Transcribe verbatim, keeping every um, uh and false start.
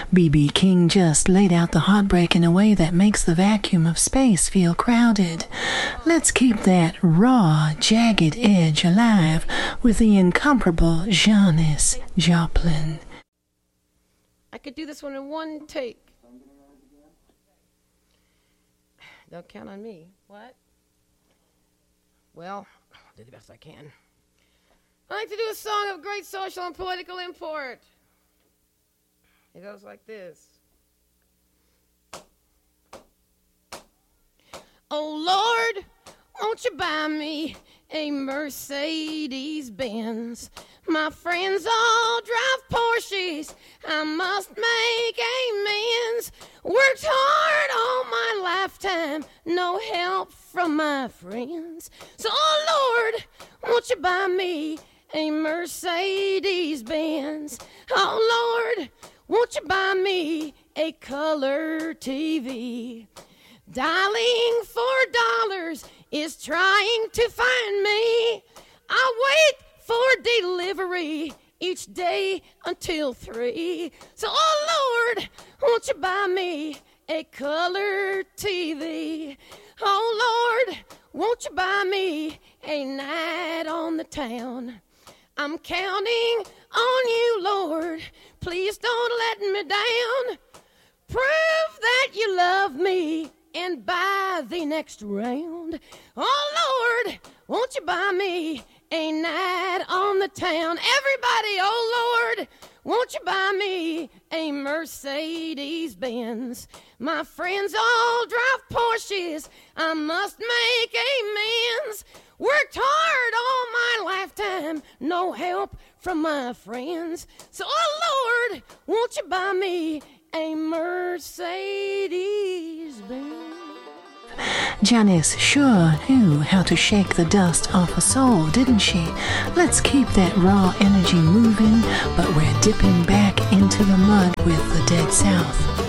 B B. King just laid out the heartbreak in a way that makes the vacuum of space feel crowded. Let's keep that raw, jagged edge alive with the incomparable Janis Joplin. I could do this one in one take. Don't count on me. What? Well, I'll do the best I can. I like to do a song of great social and political import. It goes like this. Oh Lord, won't you buy me a Mercedes-Benz? My friends all drive Porsches. I must make amends. Worked hard all my lifetime, no help from my friends. So, oh Lord, won't you buy me a Mercedes-Benz? Oh Lord, won't you buy me a color T V? Dialing for dollars is trying to find me. I wait for delivery each day until three. So, oh Lord, won't you buy me a color T V? Oh Lord, won't you buy me a night on the town? I'm counting on you, Lord. Please don't let me down. Prove that you love me and buy the next round. Oh Lord, won't you buy me a night on the town? Everybody, oh Lord, won't you buy me a Mercedes-Benz? My friends all drive Porsches. I must make amends. Worked hard all my lifetime, no help from my friends. So, oh Lord, won't you buy me a Mercedes-Benz? Janis sure knew how to shake the dust off a soul, didn't she? Let's keep that raw energy moving, but we're dipping back into the mud with the Dead South.